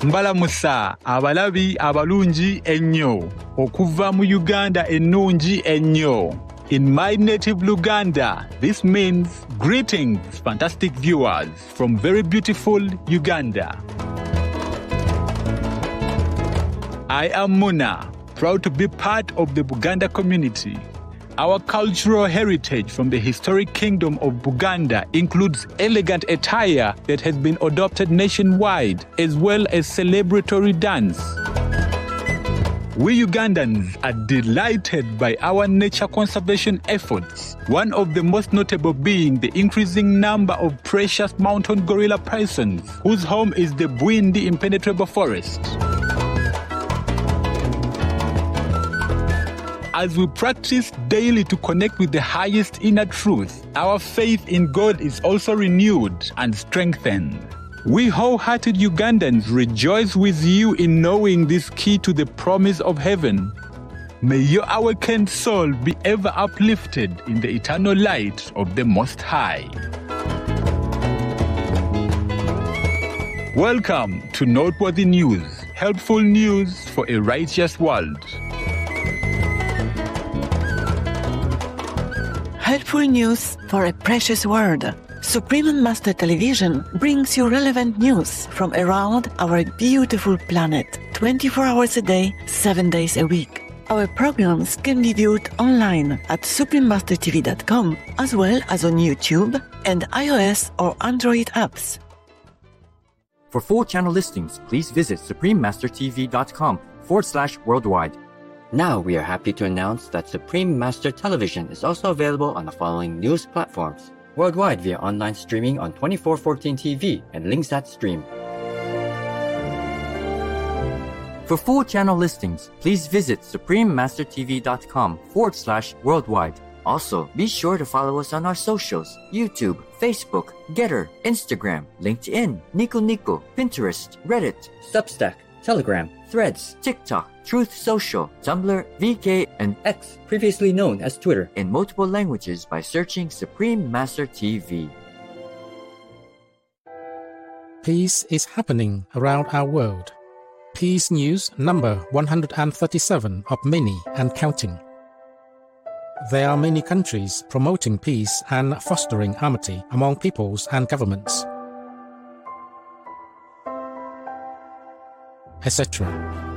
Mbalamusa abalabi abalungi ennyo okuva mu Uganda ennungi ennyo. In my native Luganda, this means greetings, fantastic viewers from very beautiful Uganda. I am Muna, proud to be part of the Buganda community. Our cultural heritage from the historic kingdom of Buganda includes elegant attire that has been adopted nationwide, as well as celebratory dance. We Ugandans are delighted by our nature conservation efforts, one of the most notable being the increasing number of precious mountain gorilla persons whose home is the Bwindi impenetrable forest. As we practice daily to connect with the highest inner truth, our faith in God is also renewed and strengthened. We wholehearted Ugandans rejoice with you in knowing this key to the promise of heaven. May your awakened soul be ever uplifted in the eternal light of the Most High. Welcome to Noteworthy News, helpful news for a righteous world. Helpful news for a precious world. Supreme Master Television brings you relevant news from around our beautiful planet, 24 hours a day, 7 days a week. Our programs can be viewed online at suprememastertv.com, as well as on YouTube and iOS or Android apps. For full channel listings, please visit suprememastertv.com/worldwide. Now we are happy to announce that Supreme Master Television is also available on the following news platforms. Worldwide via online streaming on 2414 TV and Linksat Stream. For full channel listings, please visit suprememastertv.com/worldwide. Also, be sure to follow us on our socials: YouTube, Facebook, Getter, Instagram, LinkedIn, Nico Nico, Pinterest, Reddit, Substack, Telegram, Threads, TikTok, Truth Social, Tumblr, VK, and X, previously known as Twitter, in multiple languages by searching Supreme Master TV. Peace is happening around our world. Peace News number 137 of many and counting. There are many countries promoting peace and fostering amity among peoples and governments, etc.